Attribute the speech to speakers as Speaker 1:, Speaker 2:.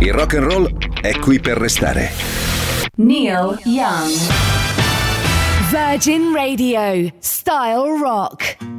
Speaker 1: Il rock and roll è qui per restare.
Speaker 2: Neil Young.
Speaker 3: Virgin Radio, Style Rock.